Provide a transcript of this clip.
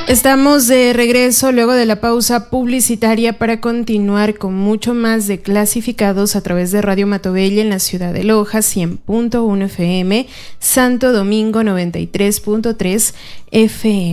Estamos de regreso luego de la pausa publicitaria para continuar con mucho más de Clasificados a través de Radio Matobella en la ciudad de Loja, 100.1 FM, Santo Domingo 93.3 FM.